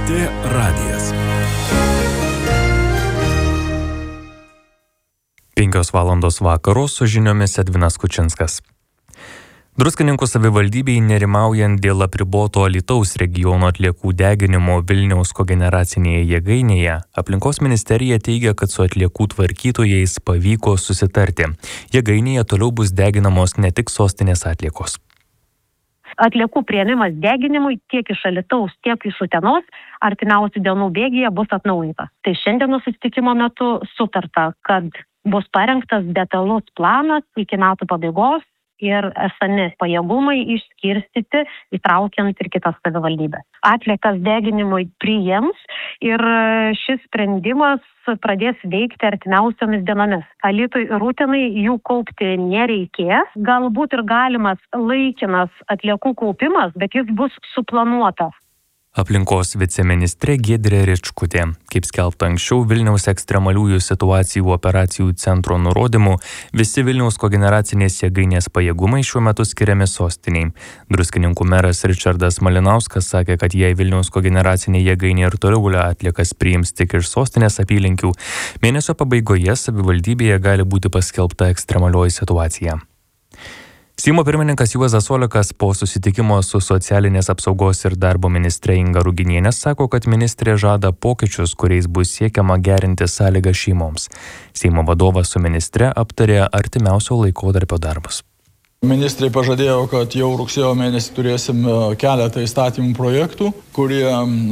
LRT radijas. 5 valandos vakaro su žiniomis Edvinas Kučinskas. Druskininkų savivaldybei nerimaujant dėl apriboto Alytaus regiono atliekų deginimo Vilniaus kogeneracinėje jėgainėje, aplinkos ministerija teigia, kad su atliekų tvarkytojais pavyko susitarti. Jėgainėje toliau bus deginamos ne tik sostinės atliekos. Atliekų priėmimas deginimui tiek iš Alytaus, tiek iš Utenos artimiausių dienų bėgyje bus atnaujintas. Tai šiandienos susitikimo metu sutarta, kad bus parengtas detalus planas iki metų pabaigos ir esami pajėgumai išskirstyti, įtraukiant ir kitas savivaldybės. Atliekas deginimui priims ir šis sprendimas pradės veikti artimiausiomis dienomis. Alytui ir Utenai jų kaupti nereikės. Galbūt ir galimas laikinas atliekų kaupimas, bet jis bus suplanuotas. Aplinkos viceministrė Giedrė Ričkutė. Kaip skelbta anksčiau, Vilniaus ekstremaliųjų situacijų operacijų centro nurodymu, visi Vilniaus kogeneracinės jėgainės pajėgumai šiuo metu skiriami sostiniai. Druskininkų meras Ričardas Malinauskas sakė, kad jei Vilniaus kogeneracinė jėgainė ir toliau atliekas priims tik iš sostinės apylinkių, mėnesio pabaigoje savivaldybėje gali būti paskelbta ekstremalioji situacija. Seimo pirmininkas Juozas Olekas po susitikimo su socialinės apsaugos ir darbo ministre Inga Ruginienė sako, kad ministrė žada pokyčius, kuriais bus siekiama gerinti sąlygas šeimoms. Seimo vadovas su ministre aptarė artimiausio laikotarpio darbus. Ministrai pažadėjo, kad jau rugsėjo mėnesį turėsim keletą įstatymų projektų, kurie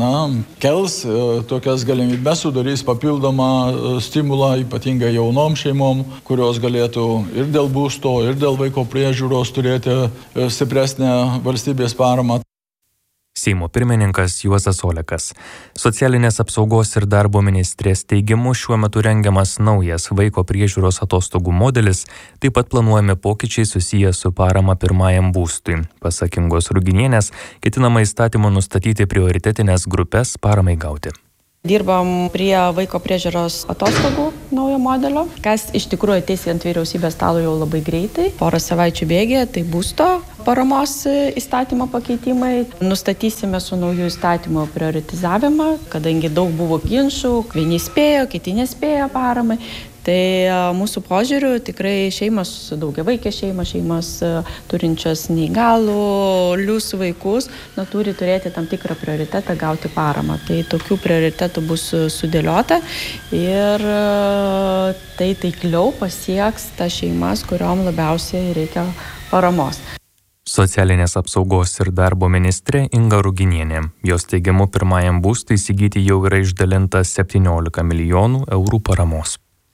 kels tokias galimybes, sudarys papildomą stimulą, ypatingai jaunom šeimom, kurios galėtų ir dėl būsto, ir dėl vaiko priežiūros turėti stipresnę valstybės paramą. Seimo pirmininkas Juozas Olekas. Socialinės apsaugos ir darbo ministrės teigimu šiuo metu rengiamas naujas vaiko priežiūros atostogų modelis, taip pat planuojami pokyčiai susiję su parama pirmajam būstui. Pasak Ingos Ruginienės, ketinama įstatymu nustatyti prioritetinės grupės paramai gauti. Dirbam prie vaiko priežiūros atostogų naujo modelio, kas iš tikrųjų ateis ant vyriausybės stalo jau labai greitai. Porą savaičių bėgyje tai būsto paramos įstatymo pakeitimai. Nustatysime su naujų įstatymų prioritizavimą, kadangi daug buvo ginčų, vieni spėjo, kiti nespėjo paramai. Tai mūsų požiūriu tikrai šeimos, daugiavaikės šeimos turinčios neįgalius vaikus, turi turėti tam tikrą prioritetą gauti paramą. Tai tokių prioritetų bus sudėliota ir tai taikliau pasieks tas šeimas, kuriom labiausiai reikia paramos. Socialinės apsaugos ir darbo ministrė Inga Ruginienė. Jos teigimu pirmajam būstui įsigyti jau yra išdalinta 17 milijonų eurų paramos.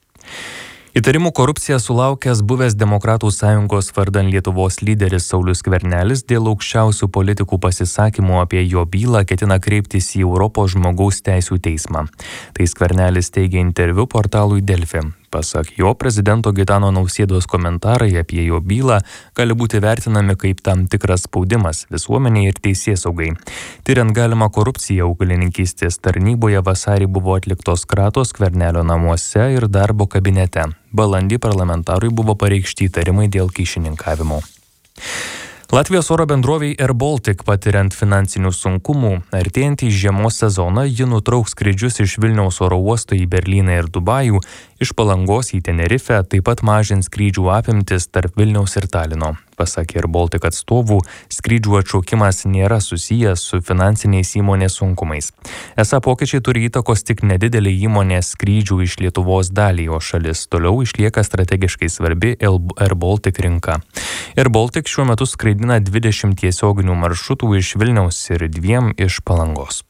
Įtarimų korupcija sulaukęs buvęs Demokratų sąjungos vardan Lietuvos lyderis Saulius Skvernelis dėl aukščiausių politikų pasisakymų apie jo bylą ketina kreiptis į Europos žmogaus teisių teismą. Tai Skvernelis teigia interviu portalui Delfi. Pasak jo, prezidento Gitano Nausėdos komentarai apie jo bylą gali būti vertinami kaip tam tikras spaudimas visuomeniai ir teisėsaugai. Tyriant galimą korupciją augalininkystės tarnyboje vasarį buvo atliktos kratos Skvernelio namuose ir darbo kabinete. Balandį parlamentarui buvo pareikšti įtarimai dėl kyšininkavimo. Latvijos oro bendroviai Air Baltic patiriant finansinių sunkumų, artėjant į žiemos sezoną, ji nutrauks skrydžius iš Vilniaus oro uosto į Berlyną ir Dubajų, iš Palangos į Tenerifę, taip pat mažins skrydžių apimtis tarp Vilniaus ir Talino. Pasak Air Baltic atstovų, skrydžių atšaukimas nėra susijęs su finansiniais įmonės sunkumais. Esą pokyčiai turi įtakos tik nedidelį įmonės skrydžių iš Lietuvos dalį, o šalis toliau išlieka strategiškai svarbi Air Baltic rinka. Air Baltic šiuo metu skraidina 20 tiesioginių maršrutų iš Vilniaus ir 2 iš Palangos.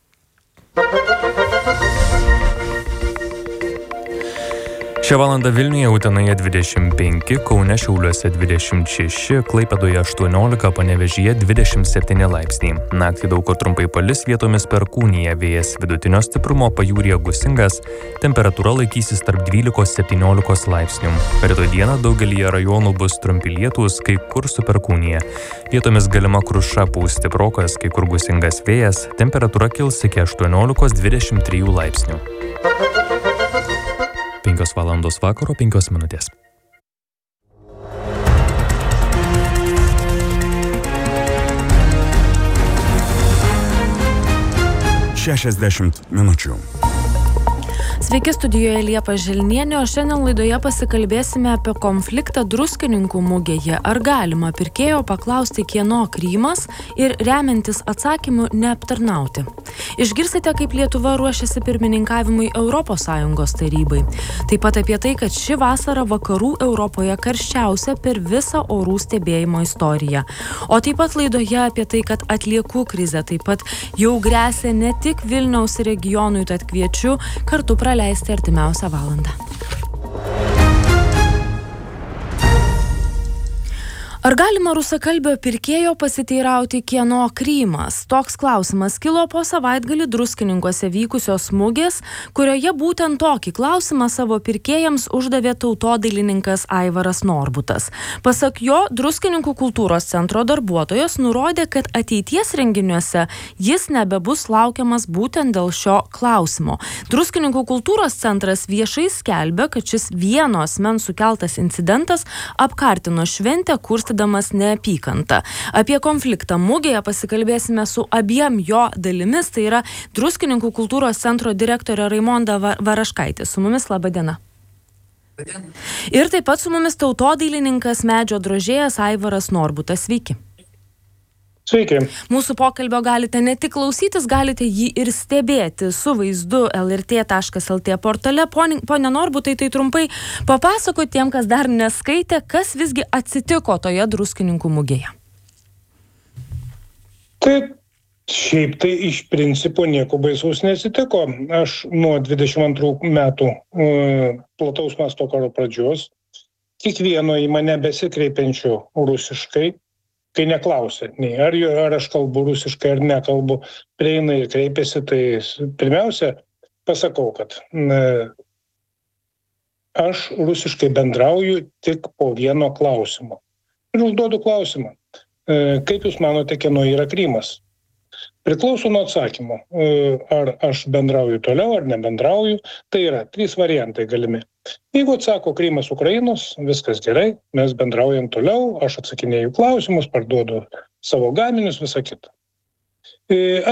Šią valandą Vilniuje, Utenoje 25, Kaune, Šiauliuose 26, Klaipėdoje 18, Panevėžyje 27 laipsniai. Naktį daug kur trumpai palis, vietomis perkūnija, vėjas vidutinio stiprumo, pajūryje gūsingas, temperatūra laikysis tarp 12-17 laipsnių. Rytoj dieną daugelyje rajonų bus trumpi lietūs, kai kur su perkūnija. Vietomis galima kruša, pūs stiprokas, kai kur gūsingas vėjas, temperatūra kils iki 18-23 laipsnių. 5 valandos vakaro 5 minutės. 60 minučių. Sveiki, studijoje Liepa Želnienė, o šiandien laidoje pasikalbėsime apie konfliktą Druskininkų mugėje. Ar galima pirkėjo paklausti, kieno Krymas ir remiantis atsakymu neaptarnauti? Išgirsite, kaip Lietuva ruošiasi pirmininkavimui ES tarybai. Taip pat apie tai, kad ši vasara vakarų Europoje karščiausia per visą orų stebėjimo istoriją. O taip pat laidoje apie tai, kad atliekų krizė taip pat jau gresia ne tik Vilniaus regionui, tad kviečiu kartu praleisti artimiausią valandą. Ar galima rusakalbio pirkėjo pasiteirauti, kieno Krymas? Toks klausimas kilo po savaitgalį Druskininkuose vykusios mugės, kurioje būtent tokį klausimą savo pirkėjams uždavė tautodailininkas Aivaras Norbutas. Pasak jo, Druskininkų kultūros centro darbuotojas nurodė, kad ateities renginiuose jis nebebus laukiamas būtent dėl šio klausimo. Druskininkų kultūros centras viešai skelbia, kad šis vieno asmens sukeltas incidentas apkartino šventę, kurstydamas neapykantą. Apie konfliktą mugėje pasikalbėsime su abiem jo dalimis, tai yra Druskininkų kultūros centro direktorė Raimonda Varaškaitė. Su mumis laba diena. Ir taip pat su mumis tautodailininkas, medžio drožėjas Aivaras Norbutas. Sveiki. Sveiki. Mūsų pokalbio galite ne tik klausytis, galite jį ir stebėti su vaizdu lrt.lt portale. Pone Norbutai, tai trumpai papasakoti tiem, kas dar neskaitė, kas visgi atsitiko toje Druskininkų mugėje. Šiaip tai iš principo nieko baisaus nesitiko. Aš nuo 22 metų plataus masto karo pradžios kiekvieno į mane besikreipiančio rusiškai, kai neklausė, nei ar aš kalbu rusiškai ar nekalbu, prieina ir kreipiasi, tai pirmiausia pasakau, kad aš rusiškai bendrauju tik po vieno klausimo. Ir užduodu klausimą, kaip jūs manote, kieno yra Krymas? Priklauso nuo atsakymo, ar aš bendrauju toliau, ar nebendrauju, tai yra 3 variantai galimi. Jeigu atsako Krymas Ukrainos, viskas gerai, mes bendraujam toliau, aš atsakinėju klausimus, parduodu savo gaminius, visą kitą.